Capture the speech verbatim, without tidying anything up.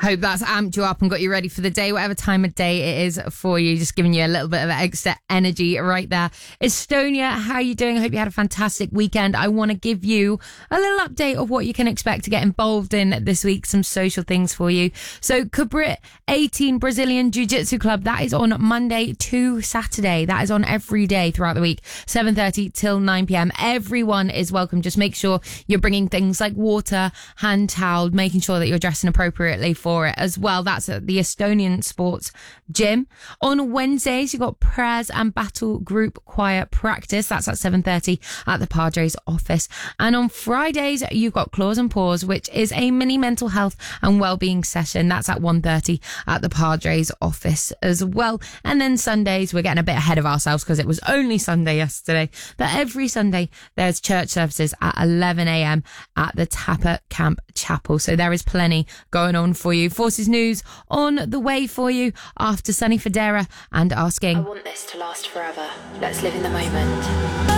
Hope that's amped you up and got you ready for the day, whatever time of day it is for you. Just giving you a little bit of extra energy right there. Estonia, how are you doing? I hope you had a fantastic weekend. I want to give you a little update of what you can expect to get involved in this week. Some social things for you. So Cabrit eighteen Brazilian Jiu-Jitsu Club, that is on Monday to Saturday. That is on every day throughout the week, seven thirty till nine p.m. Everyone is welcome. Just make sure you're bringing things like water, hand towel, making sure that you're dressing appropriately for it as well. That's at the Estonian Sports Gym. On Wednesdays, you've got prayers and battle group choir practice. That's at seven thirty at the Padres office. And on Fridays, you've got Claws and Paws, which is a mini mental health and wellbeing session. That's at one thirty at the Padres office as well. And then Sundays, we're getting a bit ahead of ourselves because it was only Sunday yesterday. But every Sunday, there's church services at eleven a.m. at the Tapper Camp Chapel. So there is plenty going on for you. Forces News on the way for you after Sunny Federa and Asking. I want this to last forever. Let's live in the moment.